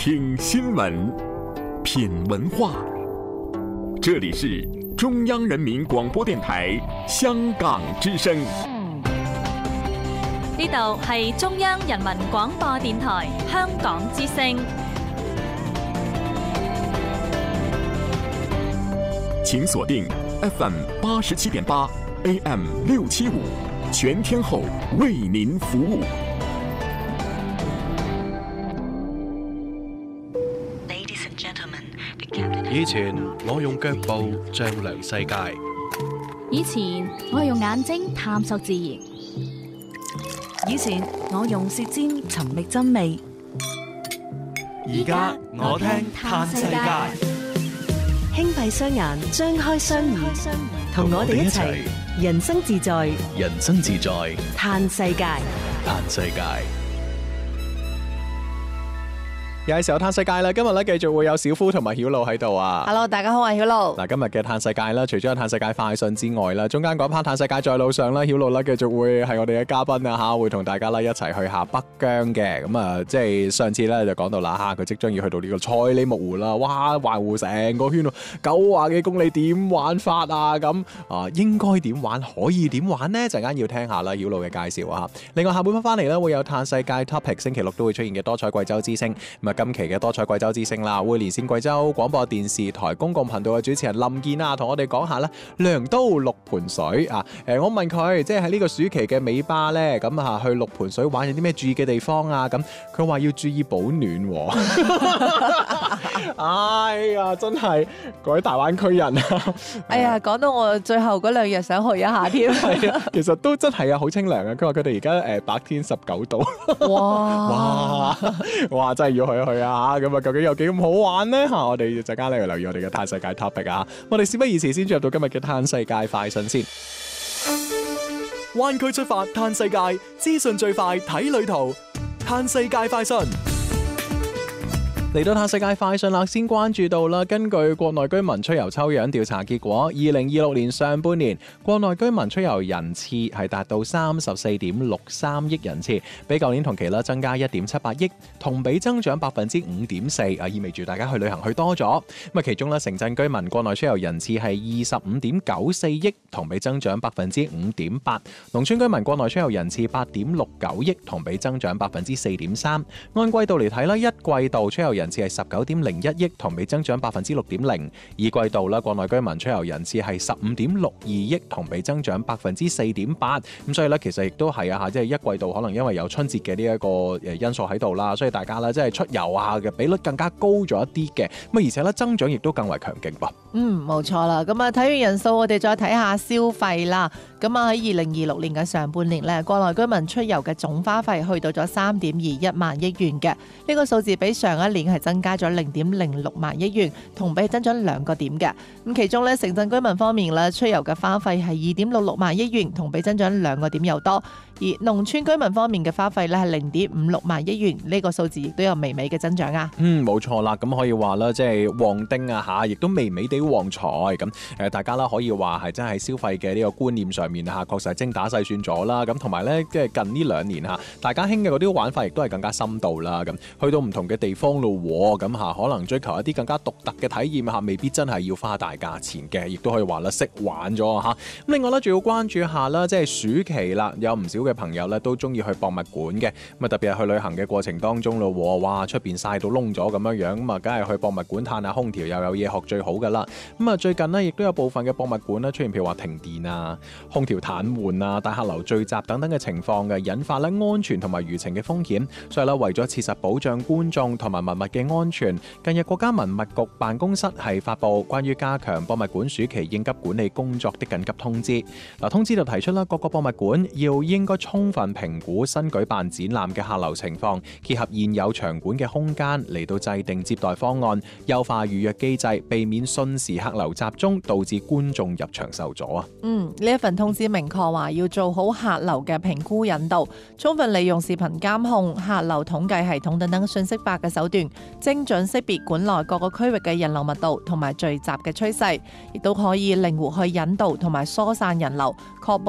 听新闻，品文化。这里是中央人民廣播電台香港之聲。 呢度係中央人民廣播電台香港之聲。 請鎖定 FM 87.8 AM 675，全天候為您服務。 以前我用腳步丈量世界， 以前我用眼睛探索自然， 以前我用舌尖尋覓真味， 而家我聽嘆世界。 輕閉雙眼，張開雙耳，同我哋一齊人生自在， 人生自在， 嘆世界， 嘆世界。 又係時候嘆世界啦！今日咧繼續會有小夫同埋曉露喺度啊 Hello， 大家好，我係曉露。 嗱，今日嘅嘆世界啦，除咗有嘆世界快訊之外啦，中間嗰 part 嘆世界在路上啦，曉露咧繼續會係我哋嘅嘉賓啊嚇，會同大家咧一齊去下北疆嘅。咁啊，即係上次咧就講到啦嚇，佢即將要去到呢個賽里木湖啦，哇，環湖成個圈喎，90幾公里點玩法啊？咁啊，應該點玩？可以點玩呢？陣間要聽下啦，曉露嘅介紹啊。另外下半 part 翻嚟咧會有嘆世界 topic， 星期六都會出現嘅多彩貴州之聲。咁啊，今期嘅多彩貴州之聲啦，會連線貴州廣播電視台公共頻道嘅主持人林健啊，同我哋講下咧涼都六盤水啊。我問佢，即係喺呢個暑期嘅尾巴咧，咁啊去六盤水玩有啲咩注意嘅地方啊？咁佢話要注意保暖喎。哎呀，真係各位大灣區人啊！ 哎呀，講到我最後嗰2日想去一下添。 係啊，其實都真係啊，好清涼啊！佢話佢哋而家白天19度。哇！真係要去一去啊！咁啊，究竟有幾咁好玩呢？我哋陣間咧要留意我哋嘅嘆世界 topic 啊！我哋事不宜遲，先進入到今日嘅嘆世界快訊先。灣區出發嘆世界，資訊最快睇旅途，嘆世界快訊。嚟到嘆世界快訊啦，先關注到啦。根據國內居民出遊抽樣調查結果，2026年上半年國內居民出遊人次係達到34.63億人次，比舊年同期啦增加1.78億，同比增長5.4%啊，意味住大家去旅行去多咗。咁啊，其中咧城鎮居民國內出遊人次係25.94億，同比增長5.8%；農村居民國內出遊人次8.69億，同比增長4.3%。按季度嚟睇啦，一季度出遊人次係19.01億，同比增長6.0%；二季度啦，國內居民出遊人次係15.62億，同比增長4.8%。咁所以咧，其實亦都係啊，即係一季度可能因為有春節嘅呢一個因素喺度啦，所以大家咧即係出遊啊嘅比率更加高咗一啲嘅。咁而且咧增長亦都更為強勁噃。 冇錯啦。咁啊，睇完人數，我哋再睇下消費啦。咁啊，喺2026年嘅上半年咧，國內居民出遊嘅總花費去到咗3.21萬億元嘅，呢個數字比上一年係增加咗0.06萬億元，同比增長2個點嘅。咁其中咧，城鎮居民方面咧，出遊嘅花費係2.66萬億元，同比增長2個點又多。而農村居民方面嘅花費咧係0.56萬億元，呢個數字亦都有微微嘅增長啊。 冇錯啦，咁可以話啦，即係旺丁啊嚇，亦都微微地旺財咁。大家啦可以話係真係消費嘅呢個觀念上面嚇，確實係精打細算咗啦。咁同埋咧，即係近呢2年嚇，大家興嘅嗰啲玩法亦都係更加深度啦。咁去到唔同嘅地方咯，咁嚇可能追求一啲更加獨特嘅體驗嚇，未必真係要花大價錢嘅，亦都可以話啦識玩咗嚇。咁另外咧，仲要關注下啦，即係暑期啦，有唔少嘅朋友咧都中意去博物館嘅。咁啊，特別係去旅行嘅過程當中咯，哇，出邊曬到窿咗咁樣，咁啊，梗係去博物館嘆下空調，又有嘢學最好噶啦。咁啊，最近呢，亦都有部分嘅博物館咧出現譬如話停電啊、空調癱瘓啊、大客流聚集等等嘅情況嘅，引發咧安全同埋輿情嘅風險。所以咧，為咗切實保障觀眾同埋文物嘅安全，近日國家文物局辦公室係發布關於加強博物館暑期應急管理工作的緊急通知。通知就提出啦，各個博物館要應該充分評估新舉辦展覽嘅客流情況，結合現有場館嘅空間嚟到制定接待方案，優化預約機制，避免瞬時客流集中，導致觀眾入場受阻啊。 呢一份通知明確話要做好客流嘅評估引導，充分利用視頻監控、客流統計系統等等信息化嘅手段，精準識別館內各個區域嘅人流密度同埋聚集嘅趨勢，亦都可以靈活去引導同埋疏散人流，確保